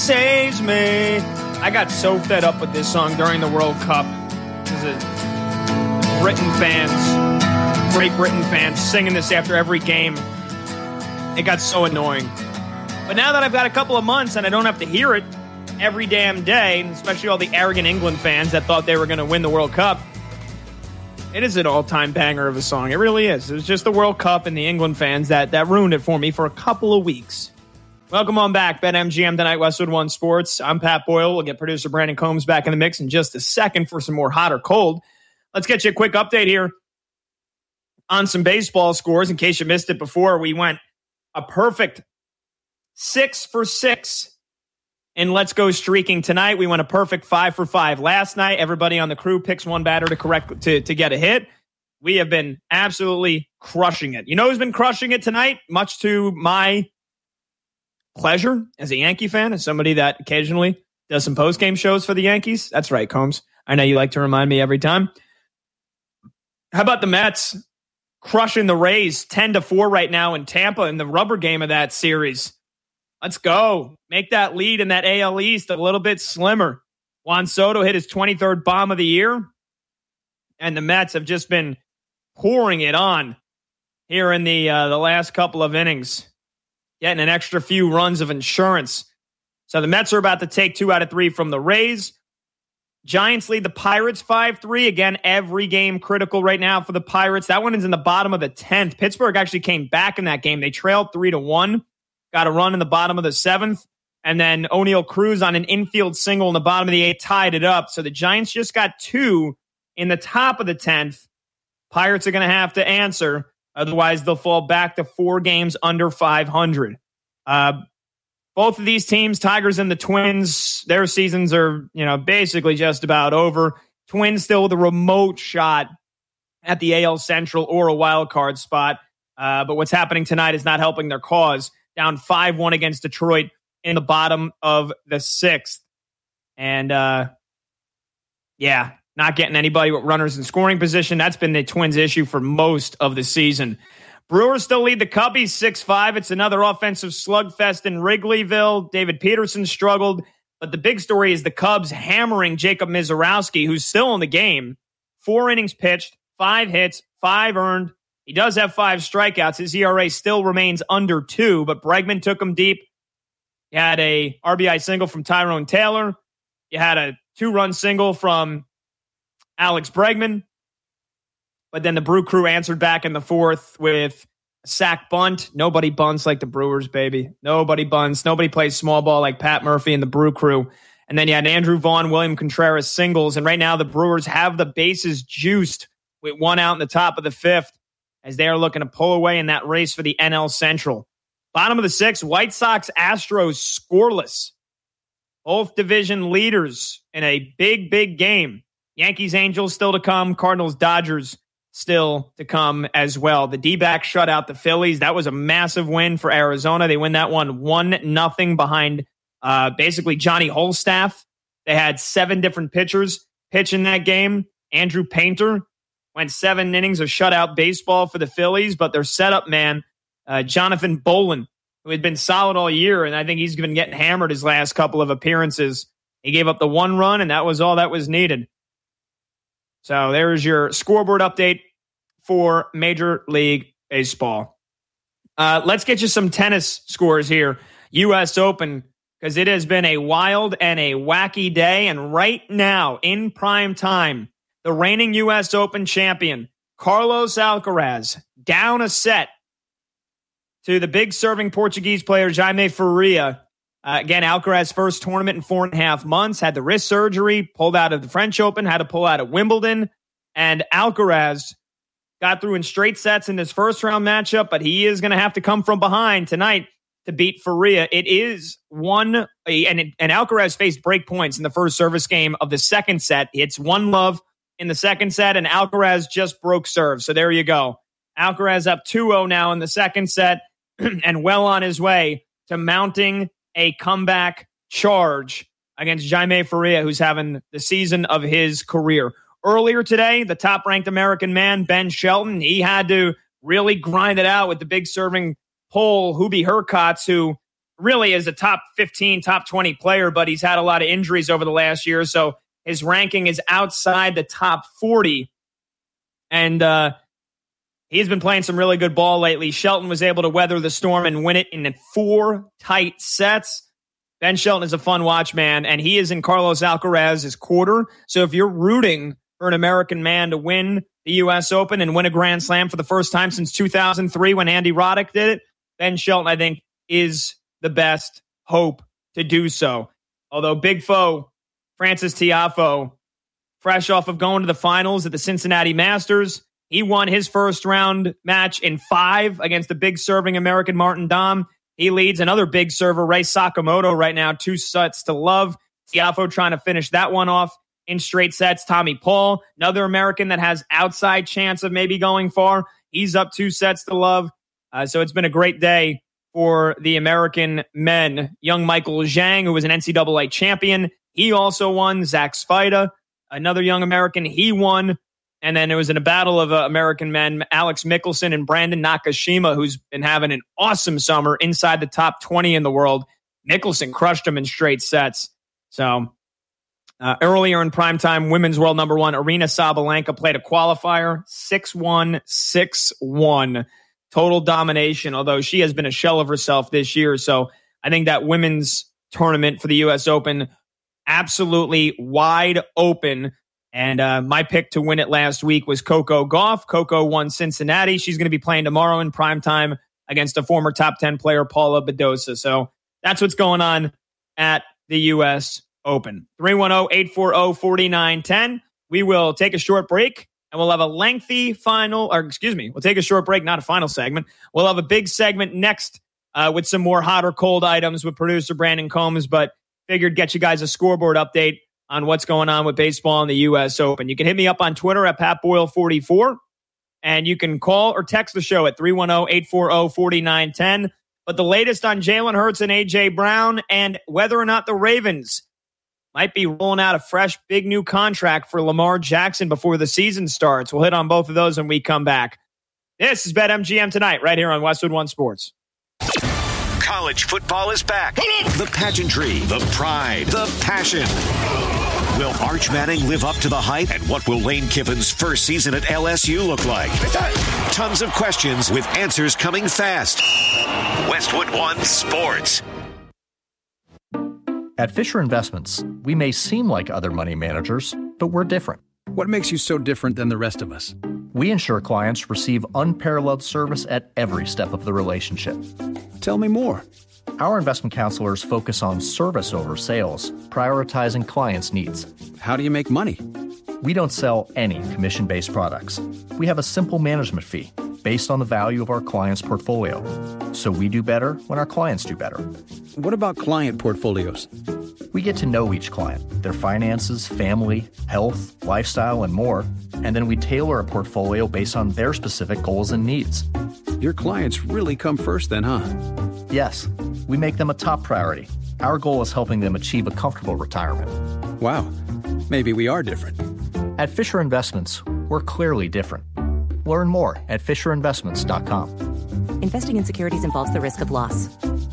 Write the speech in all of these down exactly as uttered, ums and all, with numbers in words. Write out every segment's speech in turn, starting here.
Saves me. I got so fed up with this song during the World Cup. This is Britain fans, Great Britain fans, singing this after every game. It got so annoying. But now that I've got a couple of months and I don't have to hear it every damn day, especially all the arrogant England fans that thought they were going to win the World Cup, it is an all-time banger of a song. It really is. It was just the World Cup and the England fans that, that ruined it for me for a couple of weeks. Welcome on back, BetMGM tonight, Westwood One Sports. I'm Pat Boyle. We'll get producer Brandon Combs back in the mix in just a second for some more hot or cold. Let's get you a quick update here on some baseball scores. In case you missed it before, we went a perfect six for six in Let's Go Streaking tonight. We went a perfect five for five last night. Everybody on the crew picks one batter to correct to, to get a hit. We have been absolutely crushing it. You know who's been crushing it tonight? Much to my pleasure as a Yankee fan, as somebody that occasionally does some post-game shows for the Yankees. That's right, Combs. I know you like to remind me every time. How about the Mets crushing the Rays ten to four right now in Tampa in the rubber game of that series? Let's go. Make that lead in that A L East a little bit slimmer. Juan Soto hit his twenty-third bomb of the year, and the Mets have just been pouring it on here in the uh, the last couple of innings, getting an extra few runs of insurance. So the Mets are about to take two out of three from the Rays. Giants lead the Pirates five three. Again, every game critical right now for the Pirates. That one is in the bottom of the tenth. Pittsburgh actually came back in that game. They trailed three to one. Got a run in the bottom of the seventh. And then O'Neal Cruz on an infield single in the bottom of the eighth tied it up. So the Giants just got two in the top of the tenth. Pirates are going to have to answer. Otherwise, they'll fall back to four games under five hundred. Uh, both of these teams, Tigers and the Twins, their seasons are, you know, basically just about over. Twins still with a remote shot at the A L Central or a wild card spot. Uh, but what's happening tonight is not helping their cause. Down five one against Detroit in the bottom of the sixth. And, uh, yeah, not getting anybody with runners in scoring position. That's been the Twins' issue for most of the season. Brewers still lead the Cubbies six five. It's another offensive slugfest in Wrigleyville. David Peterson struggled. But the big story is the Cubs hammering Jacob Mizorowski, who's still in the game. Four innings pitched, five hits, five earned. He does have five strikeouts. His E R A still remains under two, but Bregman took him deep. You had a R B I single from Tyrone Taylor. You had a two-run single from Alex Bregman. But then the Brew Crew answered back in the fourth with a sack bunt. Nobody bunts like the Brewers, baby. Nobody bunts. Nobody plays small ball like Pat Murphy and the Brew Crew. And then you had Andrew Vaughn, William Contreras singles. And right now the Brewers have the bases juiced with one out in the top of the fifth as they are looking to pull away in that race for the N L Central. Bottom of the sixth, White Sox, Astros scoreless. Both division leaders in a big, big game. Yankees, Angels still to come. Cardinals, Dodgers still to come as well. The D-backs shut out the Phillies. That was a massive win for Arizona. They win that one one nothing behind uh, basically Johnny Holstaff. They had seven different pitchers pitch in that game. Andrew Painter went seven innings of shutout baseball for the Phillies, but their setup man, uh, Jonathan Bolin, who had been solid all year, and I think he's been getting hammered his last couple of appearances. He gave up the one run, and that was all that was needed. So there's your scoreboard update for Major League Baseball. Uh, let's get you some tennis scores here. U S Open, because it has been a wild and a wacky day. And right now, in prime time, the reigning U S Open champion, Carlos Alcaraz, down a set to the big serving Portuguese player, Jaime Faria. Uh, again, Alcaraz's first tournament in four and a half months, had the wrist surgery, pulled out of the French Open, had to pull out of Wimbledon. And Alcaraz got through in straight sets in his first round matchup, but he is going to have to come from behind tonight to beat Faria. It is one, and, it, and Alcaraz faced break points in the first service game of the second set. It's one love in the second set, and Alcaraz just broke serve. So there you go. Alcaraz up two oh now in the second set and well on his way to mounting a comeback charge against Jaime Faria, who's having the season of his career. Earlier today, the top-ranked American man, Ben Shelton, he had to really grind it out with the big serving Pole, Hubie Hurkacz, who really is a top fifteen, top twenty player, but he's had a lot of injuries over the last year. So his ranking is outside the top forty. And uh, he's been playing some really good ball lately. Shelton was able to weather the storm and win it in four tight sets. Ben Shelton is a fun watch, man, and he is in Carlos Alcaraz's quarter. So if you're rooting for an American man to win the U S Open and win a Grand Slam for the first time since two thousand three when Andy Roddick did it, Ben Shelton, I think, is the best hope to do so. Although big foe, Francis Tiafoe, fresh off of going to the finals at the Cincinnati Masters, he won his first round match in five against the big serving American Martin Dahm. He leads another big server, Ray Sakamoto, right now, two sets to love. Tiafoe trying to finish that one off in straight sets. Tommy Paul, another American that has outside chance of maybe going far. He's up two sets to love. Uh, so it's been a great day for the American men. Young Michael Zhang, who was an N C double A champion, he also won. Zach Svita, another young American, he won. And then it was in a battle of uh, American men, Alex Mickelson and Brandon Nakashima, who's been having an awesome summer inside the top twenty in the world. Mickelson crushed him in straight sets. So uh, earlier in primetime, women's world number one, Arina Sabalenka played a qualifier, six one, six one. Total domination, although she has been a shell of herself this year. So I think that women's tournament for the U S Open, absolutely wide open. And uh, my pick to win it last week was Coco Gauff. Coco won Cincinnati. She's going to be playing tomorrow in primetime against a former top ten player, Paula Badosa. So that's what's going on at the U S Open. three one zero, eight four zero, four nine one zero. We will take a short break, and we'll have a lengthy final, or excuse me, we'll take a short break, not a final segment. We'll have a big segment next uh, with some more hot or cold items with producer Brandon Combs, but figured get you guys a scoreboard update on what's going on with baseball in the U S Open. You can hit me up on Twitter at Pat Boyle forty-four, and you can call or text the show at three one zero, eight four zero, four nine one zero. But the latest on Jalen Hurts and A J Brown and whether or not the Ravens might be rolling out a fresh, big new contract for Lamar Jackson before the season starts. We'll hit on both of those when we come back. This is BetMGM Tonight right here on Westwood One Sports. College football is back. The pageantry, the pride, the passion. Will Arch Manning live up to the hype? And what will Lane Kiffin's first season at L S U look like? Tons of questions with answers coming fast. Westwood One Sports. At Fisher Investments, we may seem like other money managers, but we're different. What makes you so different than the rest of us? We ensure clients receive unparalleled service at every step of the relationship. Tell me more. Our investment counselors focus on service over sales, prioritizing clients' needs. How do you make money? We don't sell any commission-based products. We have a simple management fee based on the value of our client's portfolio. So we do better when our clients do better. What about client portfolios? We get to know each client, their finances, family, health, lifestyle, and more, and then we tailor a portfolio based on their specific goals and needs. Your clients really come first then, huh? Yes, we make them a top priority. Our goal is helping them achieve a comfortable retirement. Wow, maybe we are different. At Fisher Investments, we're clearly different. Learn more at fisher investments dot com. Investing in securities involves the risk of loss.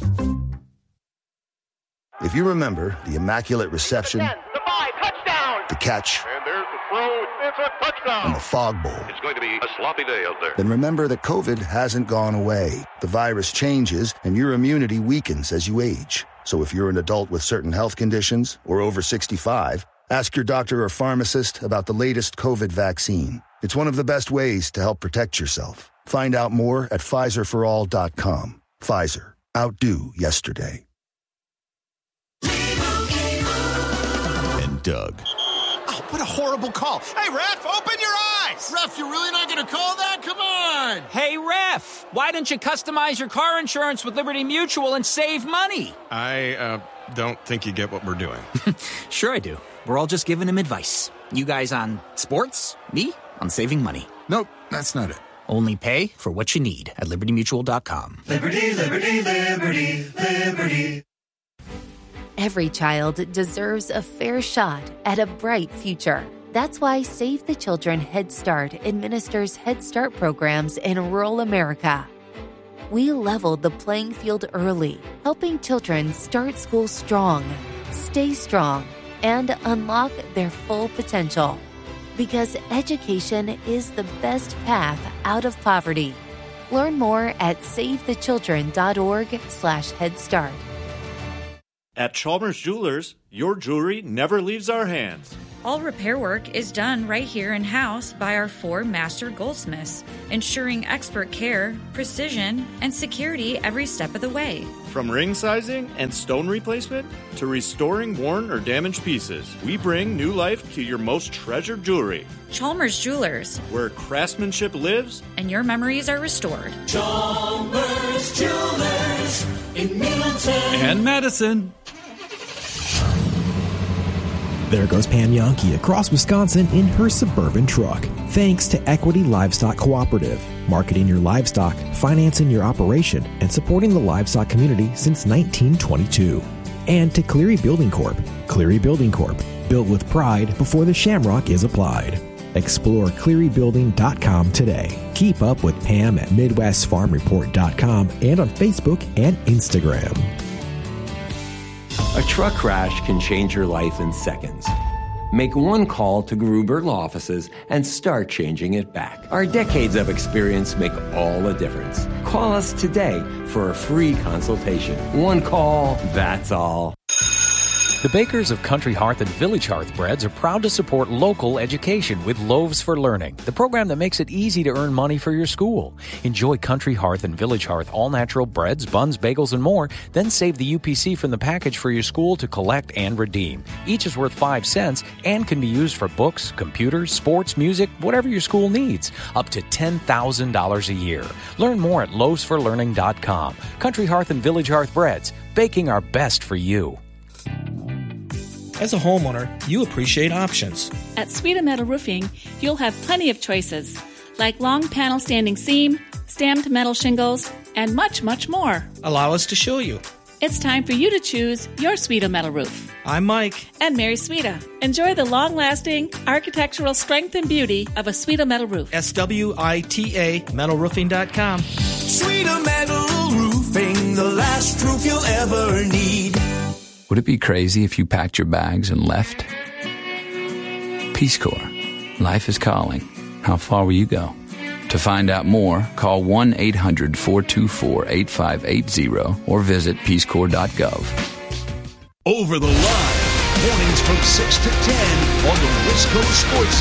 If you remember the Immaculate Reception, ten, the five, touchdown. The catch, and there's the throw, it's a touchdown. And the Fog Bowl, it's going to be a sloppy day out there. Then remember that COVID hasn't gone away. The virus changes, and your immunity weakens as you age. So if you're an adult with certain health conditions or over sixty-five, ask your doctor or pharmacist about the latest COVID vaccine. It's one of the best ways to help protect yourself. Find out more at Pfizer for all dot com. Pfizer. Outdo yesterday. And Doug. Oh, what a horrible call. Hey, ref, open your eyes. Ref, you're really not going to call that? Come on. Hey, ref, why don't you customize your car insurance with Liberty Mutual and save money? I uh, don't think you get what we're doing. Sure I do. We're all just giving him advice. You guys on sports, me on saving money. Nope, that's not it. Only pay for what you need at liberty mutual dot com. Liberty, liberty, liberty, liberty. Every child deserves a fair shot at a bright future. That's why Save the Children Head Start administers Head Start programs in rural America. We leveled the playing field early, helping children start school strong, stay strong, and unlock their full potential. Because education is the best path out of poverty. Learn more at savethechildren.org slash Head Start. At Chalmers Jewelers, your jewelry never leaves our hands. All repair work is done right here in-house by our four master goldsmiths, ensuring expert care, precision, and security every step of the way. From ring sizing and stone replacement to restoring worn or damaged pieces, we bring new life to your most treasured jewelry. Chalmers Jewelers, where craftsmanship lives and your memories are restored. Chalmers Jewelers in Middleton and Madison. There goes Pam Yankee across Wisconsin in her Suburban truck. Thanks to Equity Livestock Cooperative, marketing your livestock, financing your operation, and supporting the livestock community since nineteen twenty-two. And to Cleary Building Corp. Cleary Building Corp. Built with pride before the shamrock is applied. Explore cleary building dot com today. Keep up with Pam at midwest farm report dot com and on Facebook and Instagram. A truck crash can change your life in seconds. Make one call to Gruber Law Offices and start changing it back. Our decades of experience make all the difference. Call us today for a free consultation. One call, that's all. The bakers of Country Hearth and Village Hearth Breads are proud to support local education with Loaves for Learning, the program that makes it easy to earn money for your school. Enjoy Country Hearth and Village Hearth all-natural breads, buns, bagels, and more. Then save the U P C from the package for your school to collect and redeem. Each is worth five cents and can be used for books, computers, sports, music, whatever your school needs. Up to ten thousand dollars a year. Learn more at loaves for learning dot com. Country Hearth and Village Hearth Breads, baking our best for you. As a homeowner, you appreciate options. At Sweeta Metal Roofing, you'll have plenty of choices, like long panel standing seam, stamped metal shingles, and much, much more. Allow us to show you. It's time for you to choose your Sweeta Metal Roof. I'm Mike. And Mary Sweeta. Enjoy the long-lasting architectural strength and beauty of a Sweeta Metal Roof. S W I T A metal roofing dot com. Sweeta Metal Roofing, the last roof you'll ever need. Would it be crazy if you packed your bags and left? Peace Corps. Life is calling. How far will you go? To find out more, call one eight hundred four two four eight five eight zero or visit peace corps dot gov. Over the Line, mornings from six to ten on the Wisco Sports